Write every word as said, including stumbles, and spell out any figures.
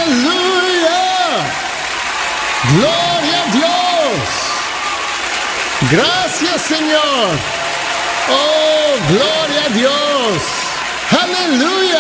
Aleluya. Gloria a Dios. Gracias, Señor. Oh, gloria a Dios. Aleluya.